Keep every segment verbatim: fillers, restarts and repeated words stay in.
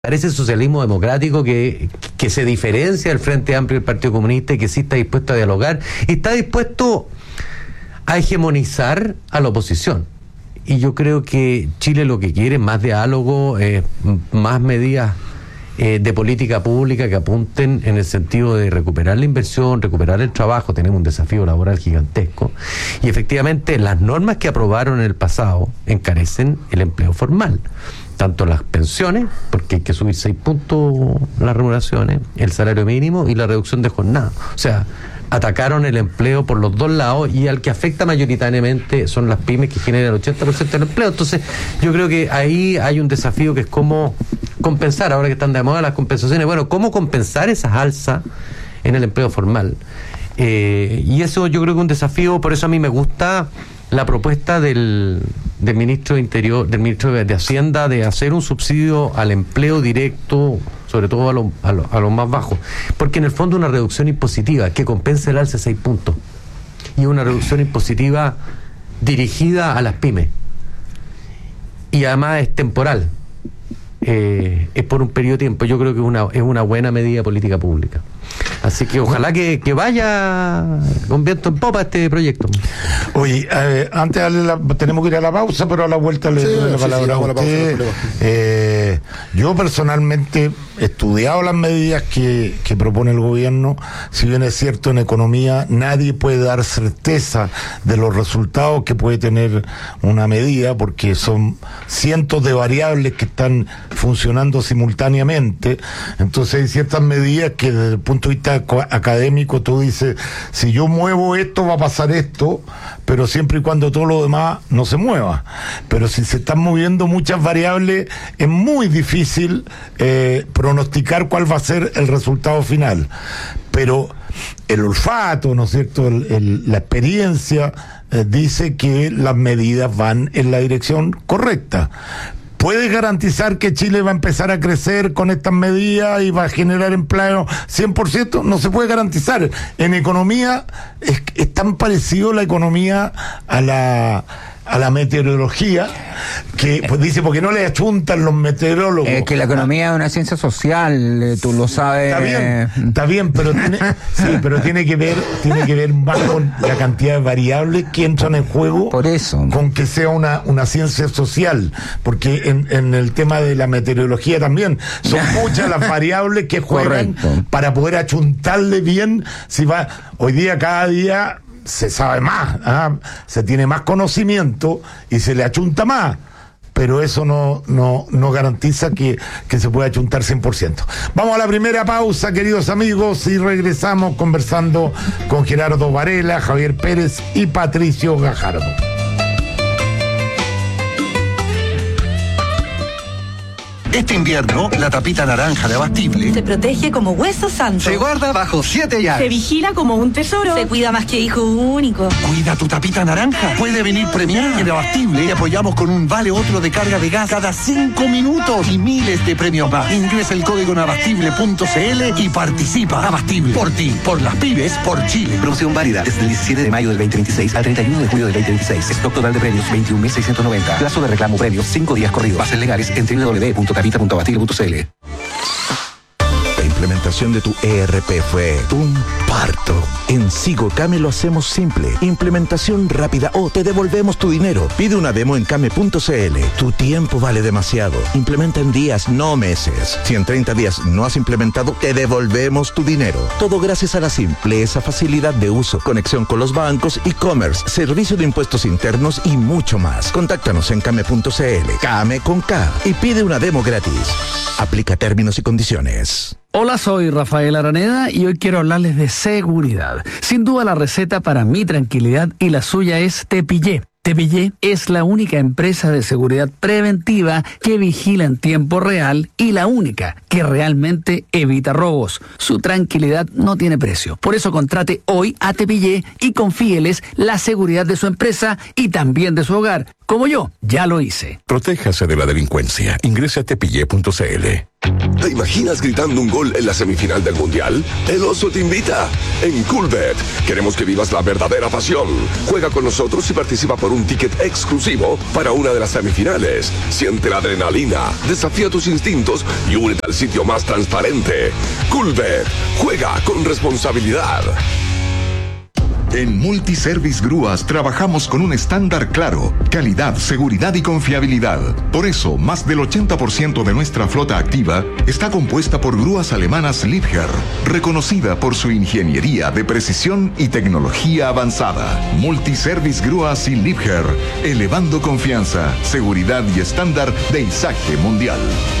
Parece socialismo democrático que, que se diferencia del Frente Amplio del Partido Comunista y que sí está dispuesto a dialogar y está dispuesto a hegemonizar a la oposición. Y yo creo que Chile lo que quiere es más diálogo, eh, más medidas eh, de política pública que apunten en el sentido de recuperar la inversión, recuperar el trabajo. Tenemos un desafío laboral gigantesco y efectivamente las normas que aprobaron en el pasado encarecen el empleo formal. Tanto las pensiones, porque hay que subir seis puntos las remuneraciones, el salario mínimo y la reducción de jornada. O sea, atacaron el empleo por los dos lados y al que afecta mayoritariamente son las pymes que generan el ochenta por ciento del empleo. Entonces, yo creo que ahí hay un desafío que es cómo compensar, ahora que están de moda las compensaciones, bueno, cómo compensar esas alzas en el empleo formal. Eh, y eso yo creo que es un desafío, por eso a mí me gusta la propuesta del, del ministro de Interior, del ministro de Hacienda, de hacer un subsidio al empleo directo, sobre todo a los a lo, a lo más bajos, porque en el fondo una reducción impositiva que compense el alza de seis puntos y una reducción impositiva dirigida a las pymes y además es temporal, eh, es por un periodo de tiempo. Yo creo que es una, es una buena medida política pública. Así que ojalá que, que vaya con viento en popa este proyecto. Oye, eh, antes de darle la, tenemos que ir a la pausa, pero a la vuelta le doy sí, la palabra sí, sí, a usted. La pausa, eh, yo personalmente he estudiado las medidas que, que propone el gobierno. Si bien es cierto, en economía nadie puede dar certeza de los resultados que puede tener una medida, porque son cientos de variables que están funcionando simultáneamente. Entonces hay ciertas medidas que desde el punto de vista académico tú dices, si yo muevo esto va a pasar esto, pero siempre y cuando todo lo demás no se mueva. Pero si se están moviendo muchas variables, es muy difícil eh, pronosticar cuál va a ser el resultado final. Pero el olfato, ¿no es cierto?, el, el, la experiencia eh, dice que las medidas van en la dirección correcta. ¿Puede garantizar que Chile va a empezar a crecer con estas medidas y va a generar empleo cien por ciento? No se puede garantizar. En economía es, es tan parecido la economía a la a la meteorología, que pues dice, porque no le achuntan los meteorólogos. Es que la economía es una ciencia social, tú lo sabes. Está bien, está bien, pero tiene, sí, pero tiene que ver, tiene que ver más con la cantidad de variables que entran en juego. Por eso. Con que sea una, una ciencia social, porque en, en el tema de la meteorología también son muchas las variables que juegan. Correcto. Para poder achuntarle bien. Si va, hoy día, cada día se sabe más, ¿ah? Se tiene más conocimiento y se le achunta más, pero eso no, no, no garantiza que, que se pueda achuntar cien por ciento. Vamos a la primera pausa, queridos amigos, y regresamos conversando con Gerardo Varela, Javier Pérez y Patricio Gajardo. Este invierno, la tapita naranja de Abastible se protege como hueso santo. Se guarda bajo siete llaves. Se vigila como un tesoro. Se cuida más que hijo único. Cuida tu tapita naranja. Puede venir premiada. En Abastible te apoyamos con un vale otro de carga de gas cada cinco minutos y miles de premios más. Ingresa el código en abastible punto c l y participa. Abastible. Por ti, por las pymes, por Chile. Promoción válida desde el diecisiete de mayo del veinte veintiséis al treinta y uno de julio del veinte veintiséis. Stock total de premios veintiún mil seiscientos noventa. Plazo de reclamo premios cinco días corridos. Bases legales en doble u doble u doble u punto capita punto abastible punto c l. La implementación de tu E R P fue un parto. En SigoCame lo hacemos simple. Implementación rápida o te devolvemos tu dinero. Pide una demo en came punto c l. Tu tiempo vale demasiado. Implementa en días, no meses. Si en treinta días no has implementado, te devolvemos tu dinero. Todo gracias a la simpleza, facilidad de uso, conexión con los bancos, e-commerce, servicio de impuestos internos y mucho más. Contáctanos en came punto c l. Came con K. Y pide una demo gratis. Aplica términos y condiciones. Hola, soy Rafael Araneda y hoy quiero hablarles de seguridad. Sin duda la receta para mi tranquilidad y la suya es Tepillé. Tepillé es la única empresa de seguridad preventiva que vigila en tiempo real y la única que realmente evita robos. Su tranquilidad no tiene precio. Por eso contrate hoy a Tepillé y confíeles la seguridad de su empresa y también de su hogar. Como yo, ya lo hice. Protéjase de la delincuencia. Ingrese a tepillé punto c l. ¿Te imaginas gritando un gol en la semifinal del Mundial? El Oso te invita. En Coolbet queremos que vivas la verdadera pasión. Juega con nosotros y participa por un ticket exclusivo para una de las semifinales. Siente la adrenalina, desafía tus instintos y únete al sitio más transparente. Coolbet. Juega con responsabilidad. En Multiservice Grúas trabajamos con un estándar claro, calidad, seguridad y confiabilidad. Por eso, más del ochenta por ciento de nuestra flota activa está compuesta por grúas alemanas Liebherr, reconocida por su ingeniería de precisión y tecnología avanzada. Multiservice Grúas y Liebherr, elevando confianza, seguridad y estándar de izaje mundial.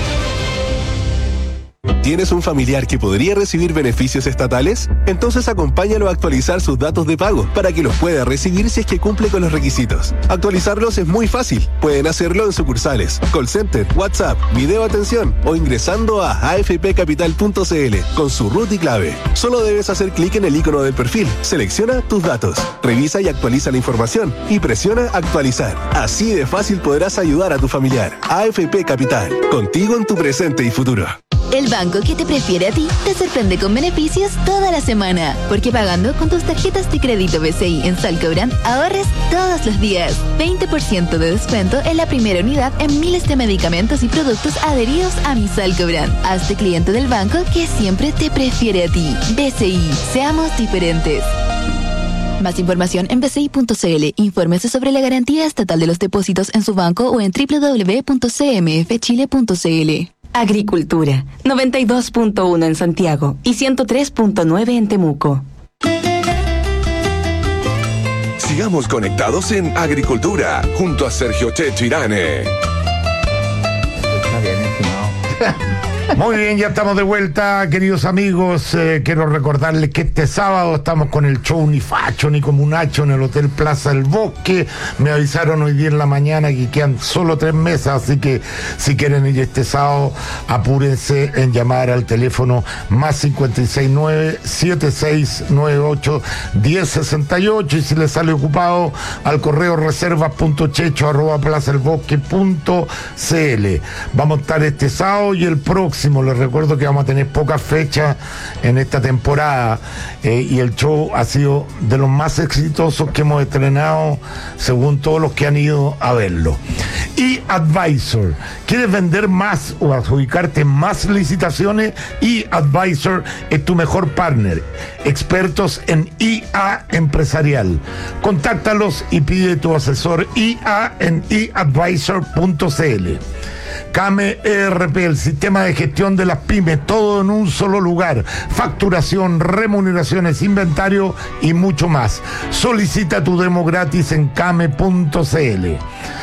¿Tienes un familiar que podría recibir beneficios estatales? Entonces acompáñalo a actualizar sus datos de pago para que los pueda recibir si es que cumple con los requisitos. Actualizarlos es muy fácil. Pueden hacerlo en sucursales, call center, WhatsApp, video atención o ingresando a a f p capital punto c l con su root y clave. Solo debes hacer clic en el icono del perfil, selecciona tus datos, revisa y actualiza la información y presiona actualizar. Así de fácil podrás ayudar a tu familiar. A F P Capital, contigo en tu presente y futuro. El banco que te prefiere a ti te sorprende con beneficios toda la semana. Porque pagando con tus tarjetas de crédito B C I en Salcobran, ahorres todos los días. veinte por ciento de descuento en la primera unidad en miles de medicamentos y productos adheridos a mi Salcobran. Hazte cliente del banco que siempre te prefiere a ti. B C I, seamos diferentes. Más información en b c i punto c l. Infórmese sobre la garantía estatal de los depósitos en su banco o en w w w punto c m f chile punto c l. Agricultura, noventa y dos punto uno en Santiago y ciento tres punto nueve en Temuco. Sigamos conectados en Agricultura, junto a Sergio Checho Irane. Está bien, estimado. Muy bien, ya estamos de vuelta, queridos amigos. Eh, quiero recordarles que este sábado estamos con el show Ni Facho ni Comunacho en el Hotel Plaza del Bosque. Me avisaron hoy día en la mañana que quedan solo tres mesas, así que si quieren ir este sábado, apúrense en llamar al teléfono más cincuenta y seis nueve, setenta y seis noventa y ocho, diez sesenta y ocho, y si les sale ocupado, al correo reservas punto checho arroba plaza del bosque punto c l. Vamos a estar este sábado y el próximo. Les recuerdo que vamos a tener pocas fechas en esta temporada eh, y el show ha sido de los más exitosos que hemos estrenado según todos los que han ido a verlo. eAdvisor, ¿quieres vender más o adjudicarte más licitaciones? eAdvisor es tu mejor partner, expertos en I A empresarial. Contáctalos y pide tu asesor I A en e advisor punto c l. Came E R P, el sistema de gestión de las pymes, todo en un solo lugar. Facturación, remuneraciones, inventario y mucho más. Solicita tu demo gratis en came punto c l.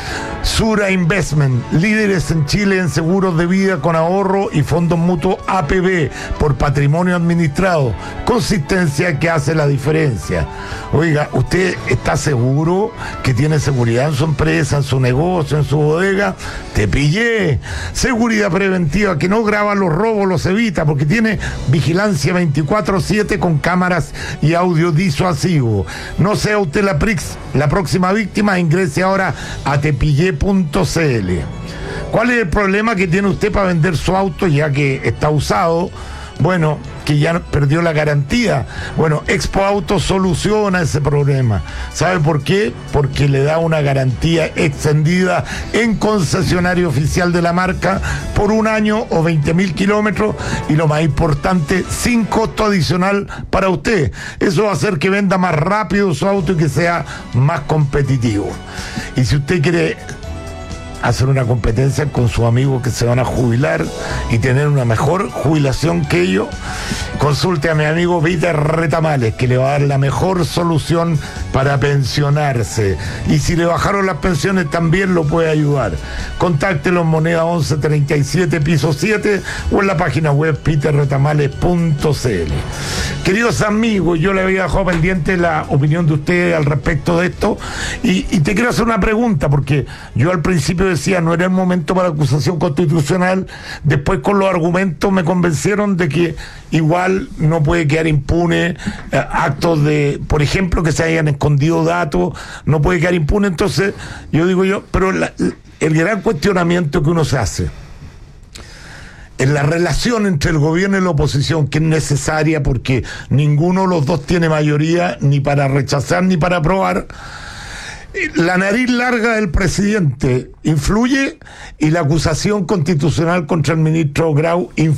Sura Investment, líderes en Chile en seguros de vida con ahorro y fondos mutuos A P B por patrimonio administrado. Consistencia que hace la diferencia. Oiga, ¿usted está seguro que tiene seguridad en su empresa, en su negocio, en su bodega? Te pillé. Seguridad preventiva que no graba los robos, los evita, porque tiene vigilancia veinticuatro siete con cámaras y audio disuasivo. No sea usted la, prix, la próxima víctima, ingrese ahora a tepillé punto c l. ¿Cuál es el problema que tiene usted para vender su auto ya que está usado? Bueno, que ya perdió la garantía. Bueno, Expo Auto soluciona ese problema. ¿Sabe por qué? Porque le da una garantía extendida en concesionario oficial de la marca por un año o veinte mil kilómetros, y lo más importante, sin costo adicional para usted. Eso va a hacer que venda más rápido su auto y que sea más competitivo. Y si usted quiere hacer una competencia con sus amigos que se van a jubilar y tener una mejor jubilación que ellos, consulte a mi amigo Peter Retamales, que le va a dar la mejor solución para pensionarse. Y si le bajaron las pensiones, también lo puede ayudar. Contáctelo en Moneda once treinta y siete, piso siete, o en la página web peter retamales punto c l. Queridos amigos, yo le había dejado pendiente la opinión de ustedes al respecto de esto, y, y te quiero hacer una pregunta, porque yo al principio decía no era el momento para acusación constitucional. Después, con los argumentos, me convencieron de que igual no puede quedar impune eh, actos de, por ejemplo, que se hayan escondido datos, no puede quedar impune. Entonces yo digo yo, pero la, el gran cuestionamiento que uno se hace, en la relación entre el gobierno y la oposición, que es necesaria porque ninguno de los dos tiene mayoría ni para rechazar ni para aprobar, la nariz larga del presidente influye y la acusación constitucional contra el ministro Grau influye.